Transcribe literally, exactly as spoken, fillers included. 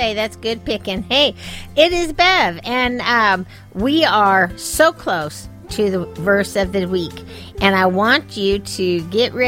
Okay, that's good picking. Hey, it is Bev, and um, we are so close to the verse of the week, and I want you to get ready.